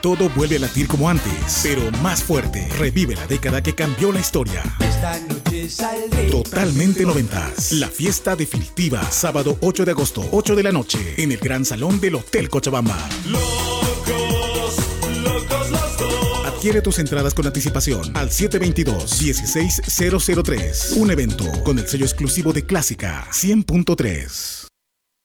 Todo vuelve a latir como antes, pero más fuerte. Revive la década que cambió la historia. Esta noche saldré. Totalmente noventas. La fiesta definitiva. Sábado 8 de agosto, 8 de la noche. En el Gran Salón del Hotel Cochabamba. Locos, locos los dos. Adquiere tus entradas con anticipación al 722-16003. Un evento con el sello exclusivo de Clásica 100.3.